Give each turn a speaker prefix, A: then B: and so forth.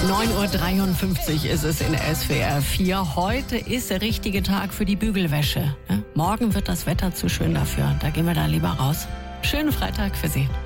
A: 9:53 Uhr ist es in SWR 4. Heute ist der richtige Tag für die Bügelwäsche. Morgen wird das Wetter zu schön dafür. Da gehen wir da lieber raus. Schönen Freitag für Sie.